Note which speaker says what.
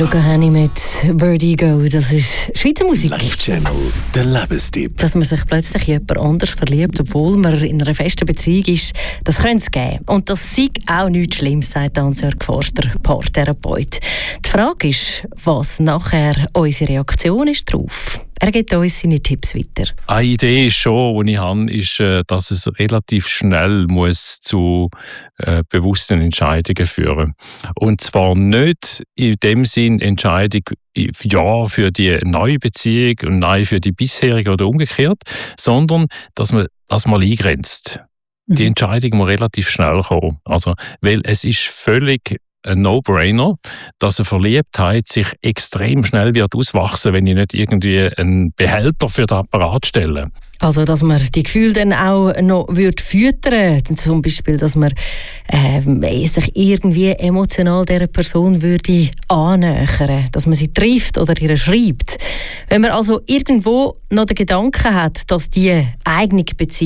Speaker 1: Luca Hänni mit Vertigo, das ist Schweizer Musik.
Speaker 2: Live-Channel, der Lebenstipp.
Speaker 1: Dass man sich plötzlich in jemand anders verliebt, obwohl man in einer festen Beziehung ist, das könnte es geben. Und das sei auch nichts Schlimmes, sagt Hans-Jörg Forster, Paartherapeut. Die Frage ist, was nachher unsere Reaktion ist darauf. Er gibt uns seine Tipps weiter.
Speaker 3: Eine Idee ist schon, die ich habe, ist, dass es relativ schnell muss zu bewussten Entscheidungen führen. Und zwar nicht in dem Sinn Entscheidung ja für die neue Beziehung und nein für die bisherige oder umgekehrt, sondern dass man das mal eingrenzt. Die Entscheidung muss relativ schnell kommen. Also, weil es ist völlig ein No-Brainer, dass eine Verliebtheit sich extrem schnell wird auswachsen, wenn ich nicht irgendwie einen Behälter für den Apparat stelle.
Speaker 1: Also, dass man die Gefühle dann auch noch füttern würde. Zum Beispiel, dass man sich irgendwie emotional dieser Person würde annähern, dass man sie trifft oder ihr schreibt. Wenn man also irgendwo noch den Gedanken hat, dass die eigene Beziehung